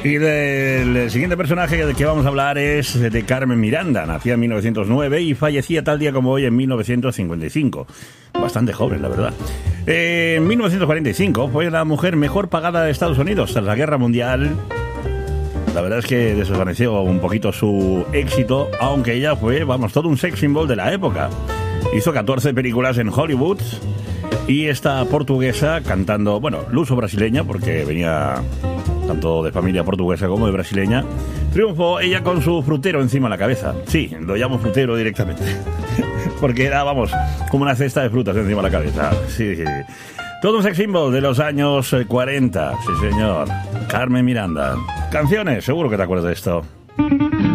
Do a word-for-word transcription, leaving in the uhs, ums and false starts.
Y el, el siguiente personaje del que vamos a hablar es de Carmen Miranda. Nacía en mil novecientos nueve y fallecía tal día como hoy en mil novecientos cincuenta y cinco. Bastante joven, la verdad. Eh, en mil novecientos cuarenta y cinco fue la mujer mejor pagada de Estados Unidos tras la Guerra Mundial. La verdad es que desvaneció un poquito su éxito, aunque ella fue, vamos, todo un sex symbol de la época. Hizo catorce películas en Hollywood. Y esta portuguesa cantando, bueno, luso-brasileña, porque venía tanto de familia portuguesa como de brasileña, triunfó ella con su frutero encima de la cabeza. Sí, lo llamo frutero directamente. Porque era, vamos, como una cesta de frutas encima de la cabeza. Sí, sí. Todo un sex symbol de los años cuarenta. Sí, señor. Carmen Miranda. Canciones, seguro que te acuerdas de esto.